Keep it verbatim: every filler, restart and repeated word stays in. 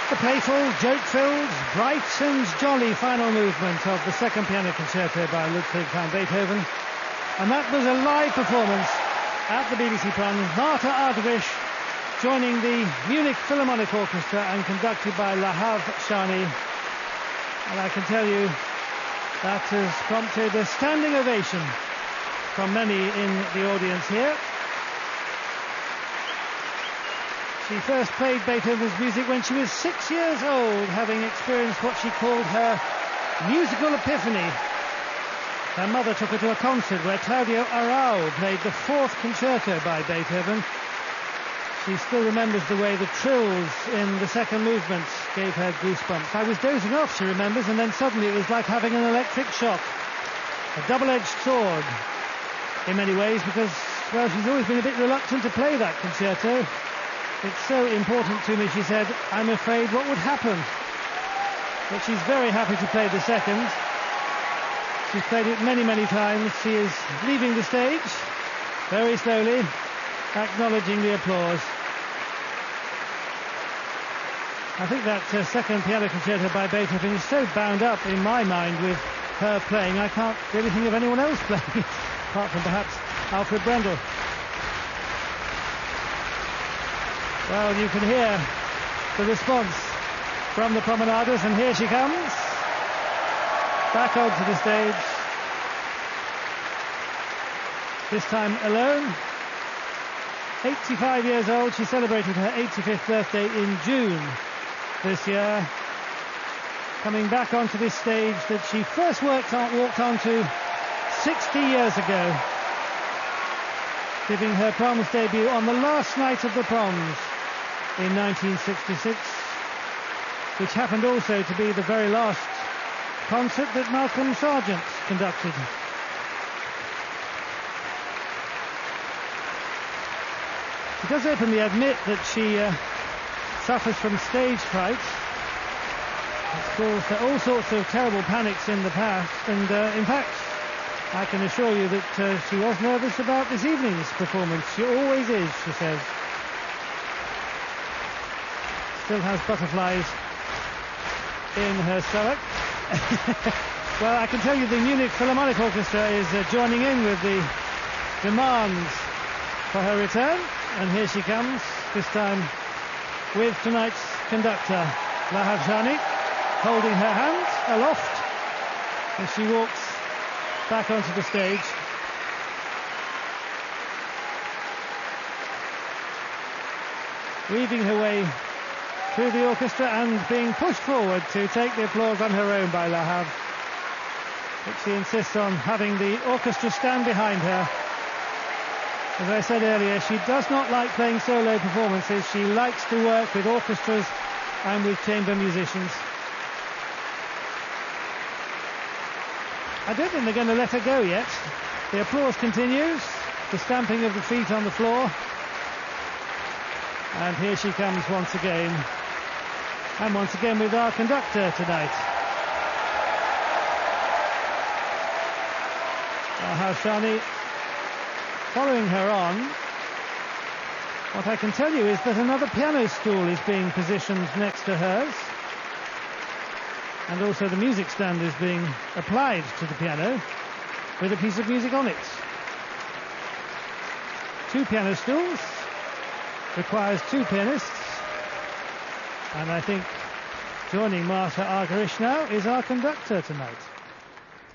The playful, joke-filled, bright and jolly final movement of the second piano concerto by Ludwig van Beethoven. And that was a live performance at the B B C Proms. Martha Argerich joining the Munich Philharmonic Orchestra and conducted by Lahav Shani. And I can tell you that has prompted a standing ovation from many in the audience here. She first played Beethoven's music when she was six years old, having experienced what she called her musical epiphany. Her mother took her to a concert where Claudio Arrau played the fourth concerto by Beethoven. She still remembers the way the trills in the second movement gave her goosebumps. I was dozing off, she remembers, and then suddenly it was like having an electric shock. A double-edged sword in many ways, because, well, she's always been a bit reluctant to play that concerto. It's so important to me, she said, I'm afraid what would happen. But she's very happy to play the second. She's played it many, many times. She is leaving the stage very slowly, acknowledging the applause. I think that uh, second piano concerto by Beethoven is so bound up in my mind with her playing, I can't really think of anyone else playing it, apart from perhaps Alfred Brendel. Well, you can hear the response from the promenaders, and here she comes, back onto the stage, this time alone. eighty-five years old, she celebrated her eighty-fifth birthday in June this year, coming back onto this stage that she first worked on, walked onto sixty years ago, giving her Proms debut on the last night of the Proms in nineteen sixty-six, which happened also to be the very last concert that Malcolm Sargent conducted. She does openly admit that she uh, suffers from stage fright. It's caused her all sorts of terrible panics in the past, and uh, in fact, I can assure you that uh, she was nervous about this evening's performance. She always is, she says. Still has butterflies in her stomach. Well, I can tell you the Munich Philharmonic Orchestra is uh, joining in with the demands for her return. And here she comes, this time with tonight's conductor, Lahav Shani, holding her hand aloft as she walks back onto the stage. Weaving her way through the orchestra and being pushed forward to take the applause on her own by Lahav. But she insists on having the orchestra stand behind her. As I said earlier, she does not like playing solo performances. She likes to work with orchestras and with chamber musicians. I don't think they're going to let her go yet. The applause continues, the stamping of the feet on the floor. And here she comes once again. And once again with our conductor tonight. Lahav Shani following her on. What I can tell you is that another piano stool is being positioned next to hers. And also the music stand is being applied to the piano with a piece of music on it. Two piano stools requires two pianists. And I think joining Martha Argerich now is our conductor tonight.